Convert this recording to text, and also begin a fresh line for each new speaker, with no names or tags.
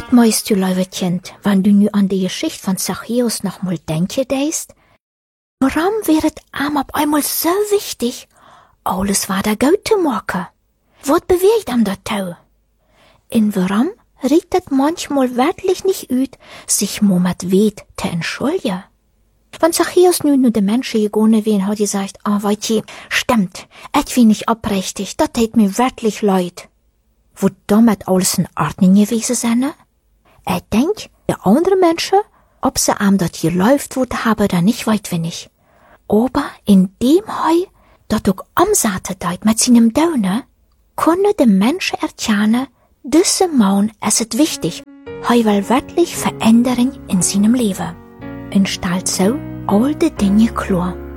Wat meist du, lieve Kind, wenn du nu an die Geschichte von Zachäus noch mal denken deist? Warum wäre es ihm auf einmal so wichtig, alles war da gut zu machen? Was bewegt ihm dazu? In warum riecht es manchmal wirklich nicht ut, sich mal mit Wet zu entschuldigen? Wenn Zachäus nu de Menschen gegangen wären, hat gesagt, weißt je, stimmt, ich bin nicht abrichtig, das tät mir wirklich leid. Wo damit alles in Ordnung gewesen sein? Ich denk, die anderen Menschen, ob sie am dat hier läuft, wo haben, da nicht weit wenig. Aber in dem Heu, dat auch umsatte deit mit seinem Döne, konnte de Menschen erkennen, diese Mann ist es wichtig, Heu will wirklich Veränderung in seinem Leben. Und stellt so all die Dinge klar.